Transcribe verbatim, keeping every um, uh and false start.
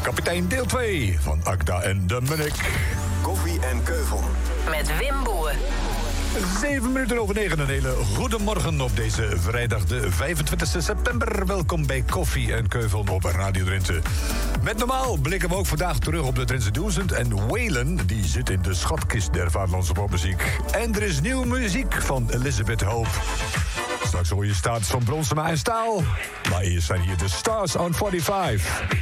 Kapitein deel twee van Akda en de Munnik. Koffie en Keuvel. Met Wim Boer. Zeven minuten over negen, een hele goede morgen op deze vrijdag de vijfentwintigste september. Welkom bij Koffie en Keuvel op Radio Drenthe. Met normaal blikken we ook vandaag terug op de Drentse duizend. En Waylon, die zit in de schatkist der vaderlandse popmuziek. En er is nieuwe muziek van Elizabeth Hope. Straks hoor je status van Bronsema en Staal. Maar eerst zijn hier de Stars on vijfenveertig.